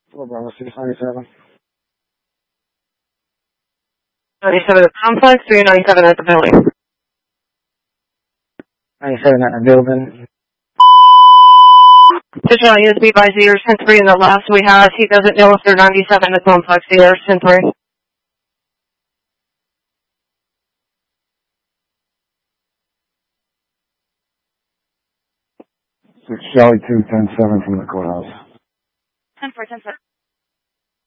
Bravo 697. 97 at the complex, 397 at the building. 97 at the building. Additional units be advised the air 10-3 and the last we have, he doesn't know if they're 97 at the complex, the air 10-3. Charlie 2, 10-7 from the courthouse. 10-4, 10-7.